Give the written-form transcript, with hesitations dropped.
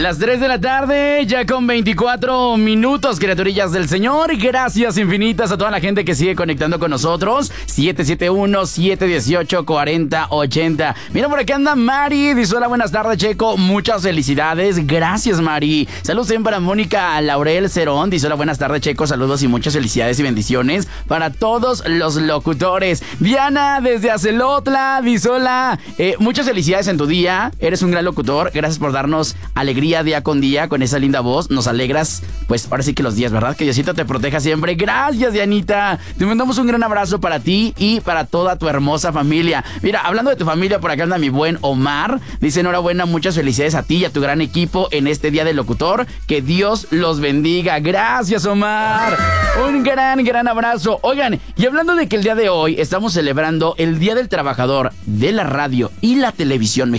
Las 3 de la tarde, ya con 24 minutos, criaturillas del Señor. Gracias infinitas a toda la gente que sigue conectando con nosotros. 771-718-4080. Mira, por aquí anda Mari. Dice: hola, buenas tardes, Checo. Muchas felicidades. Gracias, Mari. Saludos también para Mónica Laurel Cerón. Dice: hola, buenas tardes, Checo. Saludos y muchas felicidades y bendiciones para todos los locutores. Diana, desde Acelotla. Dice: hola, muchas felicidades en tu día. Eres un gran locutor. Gracias por darnos alegría día con día con esa linda voz. Nos alegras, pues ahora sí que los días, ¿verdad? Que Diosito te proteja siempre. Gracias, Dianita. Te mandamos un gran abrazo para ti y para toda tu hermosa familia. Mira, hablando de tu familia, por acá anda mi buen Omar. Dice: enhorabuena, muchas felicidades a ti y a tu gran equipo en este día del locutor. Que Dios los bendiga. Gracias, Omar. Un gran abrazo. Oigan, y hablando de que el día de hoy estamos celebrando el Día del Trabajador de la radio y la televisión mexicana.